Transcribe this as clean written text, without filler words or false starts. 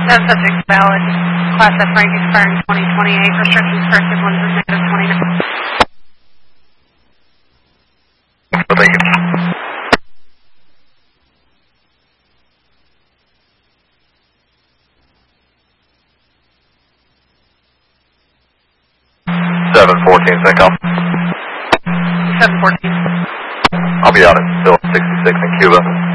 Subject valid. Class F rank expiring 2028. Restrictions corrected lenses negative 29. Thank you. 714, thank you. 714. I'll be out at still 66 in Cuba.